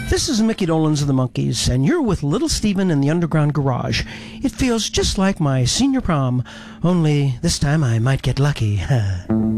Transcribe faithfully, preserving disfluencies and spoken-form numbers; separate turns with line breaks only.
This is Mickey Dolenz of the Monkees, and you're with Little Steven in the Underground Garage. It feels just like my senior prom, only this time I might get lucky.